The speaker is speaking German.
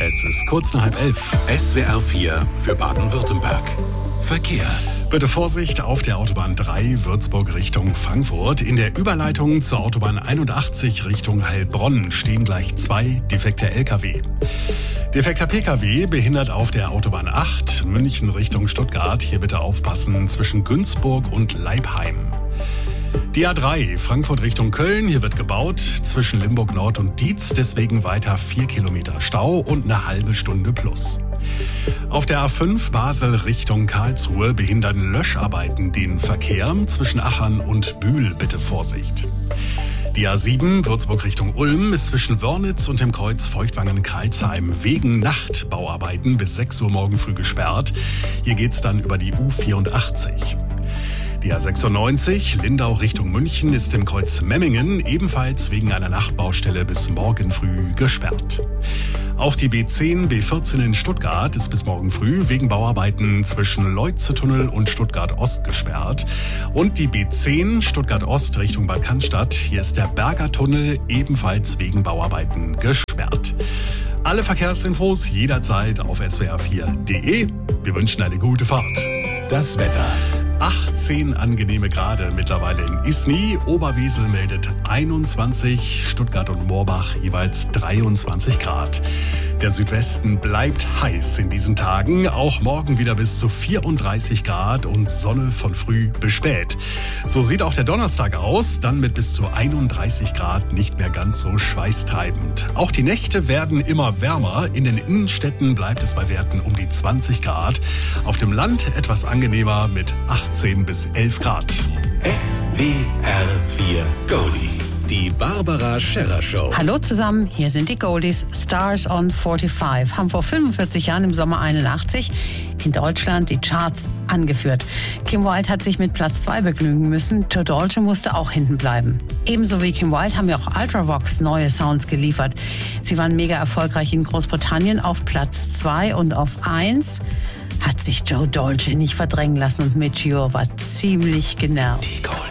Es ist kurz nach 10:30. SWR 4 für Baden-Württemberg. Verkehr. Bitte Vorsicht auf der Autobahn 3 Würzburg Richtung Frankfurt. In der Überleitung zur Autobahn 81 Richtung Heilbronn stehen gleich 2 defekte Lkw. Defekter Pkw behindert auf der Autobahn 8 München Richtung Stuttgart. Hier bitte aufpassen zwischen Günzburg und Leipheim. Die A3 Frankfurt Richtung Köln, hier wird gebaut zwischen Limburg Nord und Dietz, deswegen weiter 4 Kilometer Stau und eine halbe Stunde plus. Auf der A5 Basel Richtung Karlsruhe behindern Löscharbeiten den Verkehr zwischen Achern und Bühl, bitte Vorsicht. Die A7 Würzburg Richtung Ulm ist zwischen Wörnitz und dem Kreuz Feuchtwangen-Karlsheim wegen Nachtbauarbeiten bis 6 Uhr morgen früh gesperrt. Hier geht's dann über die U84. Die A96 Lindau Richtung München ist im Kreuz Memmingen ebenfalls wegen einer Nachtbaustelle bis morgen früh gesperrt. Auch die B10, B14 in Stuttgart ist bis morgen früh wegen Bauarbeiten zwischen Leutze-Tunnel und Stuttgart-Ost gesperrt. Und die B10 Stuttgart-Ost Richtung Bad Cannstatt, hier ist der Berger Tunnel ebenfalls wegen Bauarbeiten gesperrt. Alle Verkehrsinfos jederzeit auf swr4.de. Wir wünschen eine gute Fahrt. Das Wetter. 18 angenehme Grade mittlerweile in Isny. Oberwesel meldet 21, Stuttgart und Moorbach jeweils 23 Grad. Der Südwesten bleibt heiß in diesen Tagen. Auch morgen wieder bis zu 34 Grad und Sonne von früh bis spät. So sieht auch der Donnerstag aus, dann mit bis zu 31 Grad nicht mehr ganz so schweißtreibend. Auch die Nächte werden immer wärmer. In den Innenstädten bleibt es bei Werten um die 20 Grad. Auf dem Land etwas angenehmer mit 18 bis 11 Grad. SWR 4 Goldies. Die Barbara Scherrer Show. Hallo zusammen, hier sind die Goldies. Stars on 45 haben vor 45 Jahren im Sommer 81 in Deutschland die Charts angeführt. Kim Wilde hat sich mit Platz 2 begnügen müssen. Joe Dolce musste auch hinten bleiben. Ebenso wie Kim Wilde haben ja auch Ultravox neue Sounds geliefert. Sie waren mega erfolgreich in Großbritannien auf Platz 2 und auf 1 hat sich Joe Dolce nicht verdrängen lassen und Mitchio war ziemlich genervt. Die Goldies.